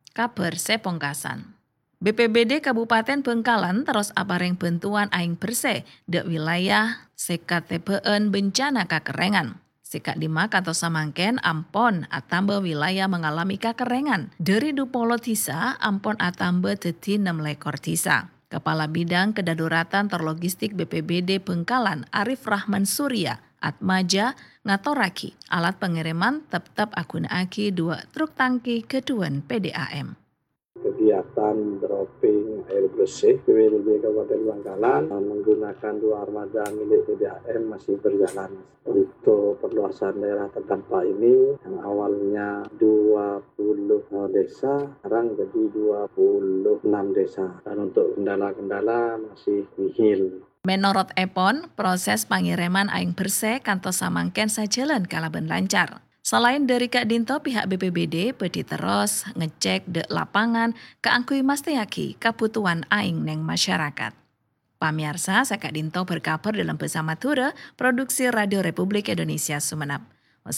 Kabar sepongkasan. BPBD Kabupaten Bengkalan terus apareng bantuan aing bersih dek wilayah SKTPN bencana kakerengan. Sikak lima kantor samangken ampon atamba wilayah mengalami kakerengan. Dari Dupolo Tisa ampon atamba dadi 6 lekor tisa. Kepala Bidang Kedaruratan Terlogistik BPBD Bengkalan Arif Rahman Surya Atmaja ngatoraki alat pengiriman tetap agunake 2 truk tangki keduan PDAM. Kegiatan dropping air bersih BPBD Kabupaten Bangkalan menggunakan 2 armada milik PDAM masih berjalan. Untuk perluasan daerah terdampak ini yang awalnya 20 desa sekarang jadi 26 desa, dan untuk kendala-kendala masih nihil. Menurut Epon, proses pengiriman aing bersih kantos samangken sajalan kalaban lancar. Selain dari Kak Dinto, pihak BPBD bedi terus ngecek de lapangan keangkui masteyaki kebutuhan aing neng masyarakat. Pamirsa, saya Kak Dinto berkabar dalam Bersama Madura, produksi Radio Republik Indonesia Sumeneb.